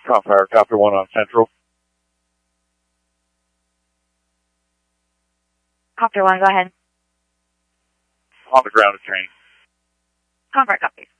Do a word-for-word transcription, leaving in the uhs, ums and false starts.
Crossfire, Copter one on Central. Copter one, go ahead. On the ground, it's train. Convert copies.